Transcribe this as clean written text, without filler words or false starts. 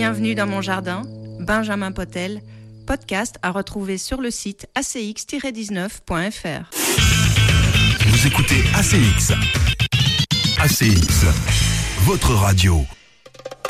Bienvenue dans mon jardin, Benjamin Potel, podcast à retrouver sur le site acx-19.fr. Vous écoutez ACX. ACX, votre radio.